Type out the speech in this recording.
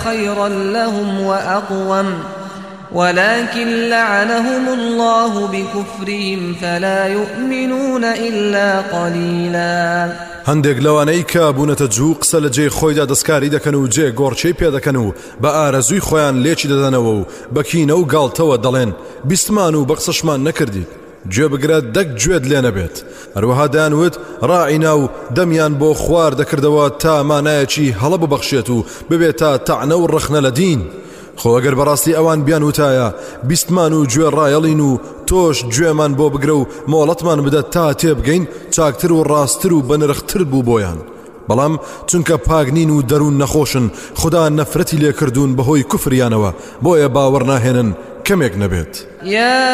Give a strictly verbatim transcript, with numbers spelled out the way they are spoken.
خيرا لهم وأقوم ولكن لعنهم الله بكفرهم فلا يؤمنون إلا قليلا. هەندێک لەوانەی کە بوونەتە جوو قسە لە جێی خۆیدا دەستکاری دەکەن و جێ گۆڕچەی پێ دەکەن و بە ئارەزووی خۆیان لێکی دەدەنەوە و بەکینە و گاڵتەوە دەڵێن بیستمان و بە قسەشمان نەکردی گوێ بگرە دەک گوێت لێ نەبێت. هەروەها دەیانوت ڕائینا و دەمیان بۆ خوار دەکردەوە تا مانایەکی هەڵە ببەخشێت و ببێت تا تەعنە و ڕخنە لە دین. خۆ ئەگەر بەڕاستی ئەوان بیان وتایە بیستمان و گوێ ڕایەڵین و تۆش گوێمان بۆ بگرە و مۆڵەتمان بدە تا تێبگەین چاکتر و ڕاستتر و بەنرختر بوو بۆیان. بەڵام چونکە پاگنین و دەروون نەخۆشن خدا نەفرەتی لێکردوون بەهۆی کوفریانەوە بۆیە باوەڕ ناهێنن کەمێک نەبێت.